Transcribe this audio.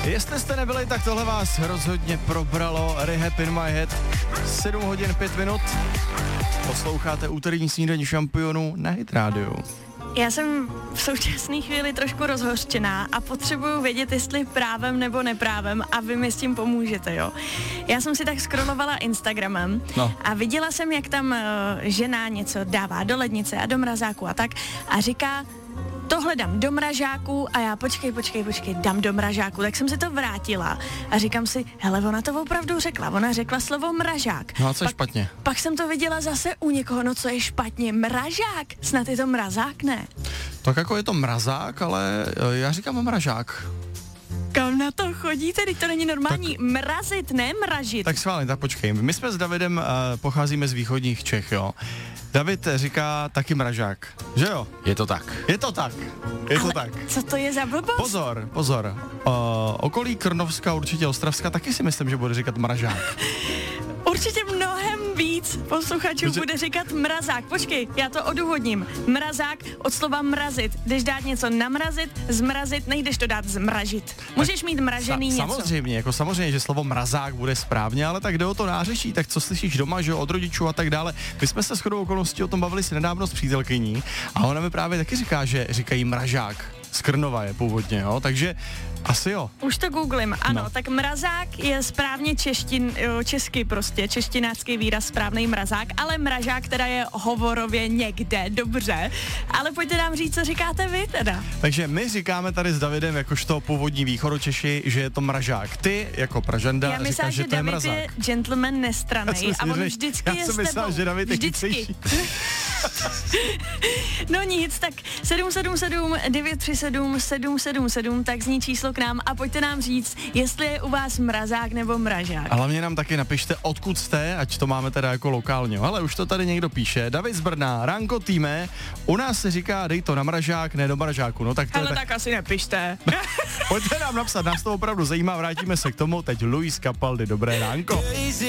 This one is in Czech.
Jestli jste nebyli, tak tohle vás rozhodně probralo. Rehab in my head. 7 hodin 5 minut. Posloucháte úterní snídaní šampionů na Hit Radio. Já jsem v současné chvíli trošku rozhořčená a potřebuju vědět, jestli právem nebo neprávem a vy mi s tím pomůžete, jo. Já jsem si tak scrollovala Instagramem a viděla jsem, jak tam žena něco dává do lednice a do mrazáku a tak a říká, tohle dám do mražáku a já počkej, dám do mražáku. Tak jsem si to vrátila a říkám si, hele, ona to opravdu řekla. Ona řekla slovo mražák. No a co je špatně? Pak jsem to viděla zase u někoho, no co je špatně? Mražák? Snad je to mrazák, ne? Tak jako je to mrazák, ale já říkám mražák. Kam na to chodíte? Teď to není normální. Tak, mrazit, ne mražit. Tak schválně, tak počkej. My jsme s Davidem pocházíme z východních Čech, jo. David říká taky mražák, že jo? Je to tak. Je to tak. Co to je za blbost? Pozor. Okolí Krnovska, určitě Ostravska, taky si myslím, že bude říkat mražák. Určitě mnohem víc posluchačů bude říkat mrazák. Počkej, já to odůvodním. Mrazák od slova mrazit. Jdeš dát něco namrazit, zmrazit, nejdeš to dát zmražit. Můžeš mít mražený něco. Samozřejmě, že slovo mrazák bude správně, ale tak jde o to nářečí, tak co slyšíš doma, že od rodičů a tak dále. My jsme se shodou okolností o tom bavili si nedávno s přítelkyní a ona mi právě taky říká, že říkají mražák. Z Krnova je původně, jo, takže asi jo. Už to googlím, ano, tak mrazák je správně česky prostě, češtinácký výraz, správný mrazák, ale mražák teda je hovorově někde, dobře, ale pojďte nám říct, co říkáte vy teda. Takže my říkáme tady s Davidem, jakožto původní východočeši, že je to mražák. Ty, jako Pražanda, říkáš, že to je mrazák. Já myslím, že David je gentleman nestranej a on vždycky je s tebou. Že David je vždycky. No nic, tak 777 937 777, tak zní číslo k nám a pojďte nám říct, jestli je u vás mrazák nebo mražák. A hlavně nám taky napište, odkud jste, ať to máme teda jako lokálně. Ale už to tady někdo píše. David z Brna, Ranko týme, u nás se říká, dej to na mražák, ne do mražáku. No tak to ale tak asi nepište. Pojďte nám napsat, nás to opravdu zajímá, vrátíme se k tomu. Teď Luis Capaldi, dobré ránko.